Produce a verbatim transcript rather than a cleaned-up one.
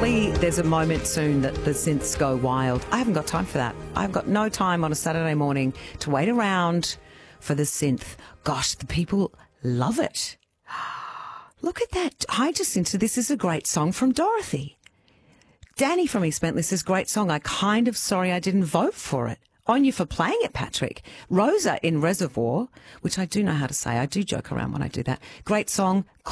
hopefully there's a moment soon that the synths go wild. I haven't got time for that. I've got no time on a Saturday morning to wait around for the synth. Gosh, the people love it. Look at that. Hi, Jacinta. This is a great song from Dorothy. Danny from East Bentley says, great song. I kind of sorry I didn't vote for it. On you for playing it, Patrick. Rosa in Reservoir, which I do know how to say. I do joke around when I do that. Great song.